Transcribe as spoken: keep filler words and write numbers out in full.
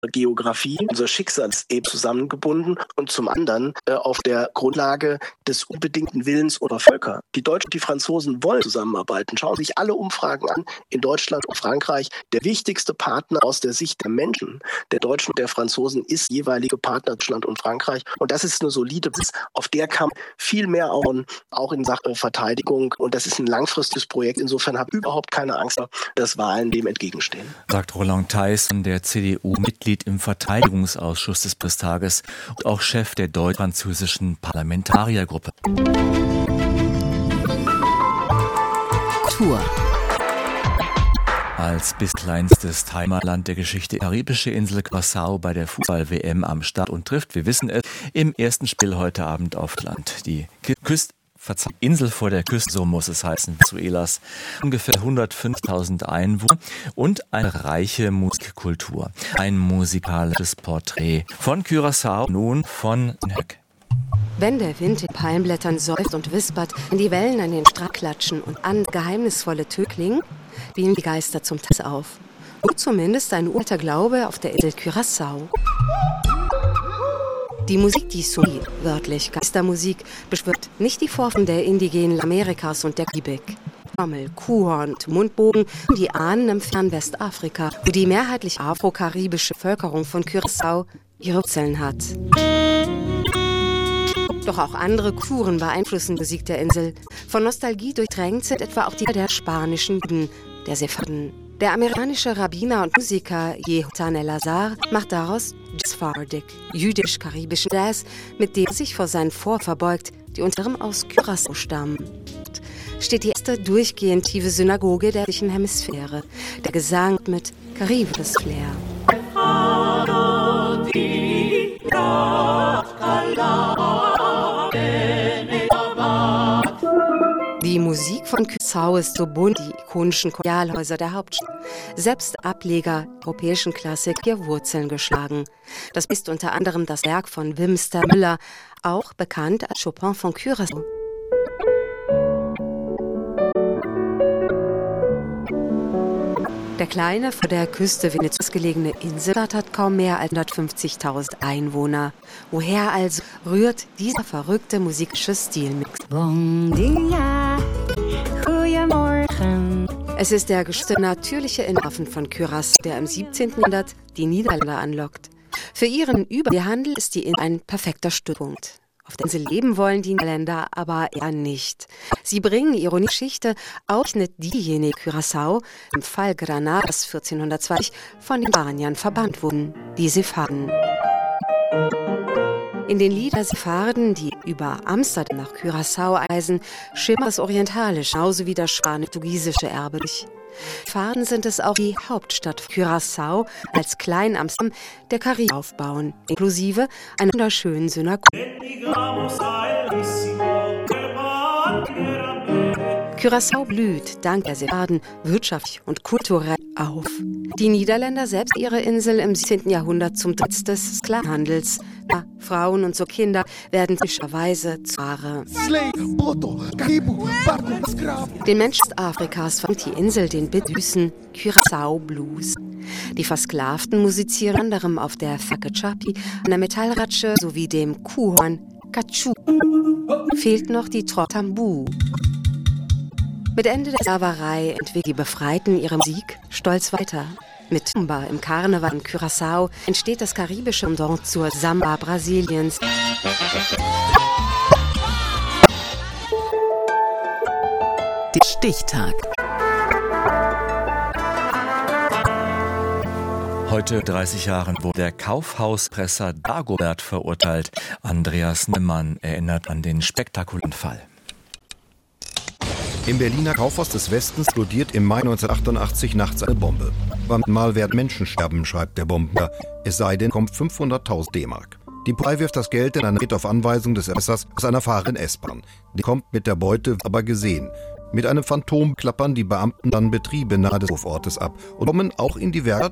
Geografie, unser Schicksal ist eben zusammengebunden und zum anderen äh, auf der Grundlage des unbedingten Willens unserer Völker. Die Deutschen und die Franzosen wollen zusammenarbeiten. Schauen sich alle Umfragen an in Deutschland und Frankreich. Der wichtigste Partner aus der Sicht der Menschen, der Deutschen und der Franzosen, ist jeweilige Partner Deutschland und Frankreich. Und das ist eine solide Basis, auf der kann man viel mehr aufbauen, auch in Sachen Verteidigung. Und das ist ein langfristiges Projekt. Insofern habe ich überhaupt keine Angst, dass Wahlen dem entgegenstehen. Sagt Roland Theiss, der C D U-Mitglied im Verteidigungsausschuss des Bundestages und auch Chef der deutsch-französischen Parlamentariergruppe. Tour. Als bis kleinstes Heimatland der Geschichte karibische Insel Curaçao bei der Fußball-W M am Start und trifft, wir wissen es, im ersten Spiel heute Abend auf Land. Die Küste Verzeih, Insel vor der Küste, so muss es heißen, Venezuelas, ungefähr hundertfünftausend Einwohner und eine reiche Musikkultur. Ein musikalisches Porträt von Curaçao, nun von Höck. Wenn der Wind in Palmblättern seufzt und wispert, wenn die Wellen an den Strand klatschen und an geheimnisvolle Töne klingen, gehen die Geister zum Tanz auf. So zumindest ein uralter Glaube auf der Insel Curaçao. Die Musik, die Sui, wörtlich Geistermusik, beschwört nicht die Vorfahren der indigenen Amerikas und der Karibik. Trommel, Kuhhorn und Mundbogen, die Ahnen im fernen Westafrika, wo die mehrheitlich afro-karibische Bevölkerung von Curaçao ihre Wurzeln hat. Doch auch andere Kulturen beeinflussen die Musik der Insel. Von Nostalgie durchdrängt sind etwa auch die der spanischen Juden, der Sepharden. Der amerikanische Rabbiner und Musiker Yehudan El-Azhar macht daraus Sephardic, jüdisch-karibischen Jazz, mit dem er sich vor seinen Vorfahren verbeugt, die unter anderem aus Curaçao stammen. Steht die erste durchgehend tiefe Synagoge der östlichen Hemisphäre, der Gesang mit karibisches Flair. Die Musik von Curaçao ist so bunt wie die ikonischen Kolonialhäuser der Hauptstadt. Selbst Ableger europäischen Klassik hier Wurzeln geschlagen. Das ist unter anderem das Werk von Wimster Müller, auch bekannt als Chopin von Curaçao. Der kleine, vor der Küste Venezuelas gelegene Inselstaat hat kaum mehr als hundertfünfzigtausend Einwohner. Woher also rührt dieser verrückte musikalische Stilmix? Bon dia, goeiemorgen. Es ist der geschützte natürliche Innenhafen von Curaçao, der im siebzehnten Jahrhundert die Niederländer anlockt. Für ihren Überseehandel ist die Insel ein perfekter Stützpunkt. Auf der Insel leben wollen die Niederländer aber eher nicht. Sie bringen ihre Geschichte, ausgerechnet diejenige Curaçao, im Fall Granadas vierzehnhundertzwanzig von den Spaniern verbannt wurden, die Sepharden. In den Liedern Sepharden, die über Amsterdam nach Curaçao reisen, schimmert das orientalische, genauso wie das spanisch-portugiesische Erbe durch. Sepharden sind es auch, die Hauptstadt Curaçao als Klein-Amsterdam der Karibik aufbauen, inklusive einer wunderschönen Synagoge. Curaçao blüht dank der Sepharden wirtschaftlich und kulturell auf. Die Niederländer selbst ihre Insel im siebzehnten Jahrhundert zum Sitz des Sklavenhandels. Ja, Frauen und so Kinder werden typischerweise zu Ware. Den Menschen Afrikas fand die Insel den süßen Curaçao Blues. Die Versklavten musizieren anderem auf der Whakachapi, einer Metallratsche sowie dem Kuhhorn Kachu. Fehlt noch die Trotambu. Mit Ende der Sklaverei entwickeln die Befreiten ihre Musik stolz weiter. Mit Samba im Karneval in Curaçao entsteht das karibische Pendant zur Samba Brasiliens. Der Stichtag. Heute, dreißig Jahren, wurde der Kaufhauspresser Dagobert verurteilt. Andreas Neumann erinnert an den spektakulären Fall. Im Berliner Kaufhaus des Westens explodiert im Mai neunzehnhundertachtundachtzig nachts eine Bombe. Beim Mal werden Menschen sterben, schreibt der Bomber. Es sei denn, kommt fünfhunderttausend D-Mark. Die Polizei wirft das Geld in eine Red auf Anweisung des Erpressers aus einer fahrenden S-Bahn. Die kommt mit der Beute aber gesehen. Mit einem Phantom klappern die Beamten dann Betriebe nahe des Hofortes ab und kommen auch in die Werkstatt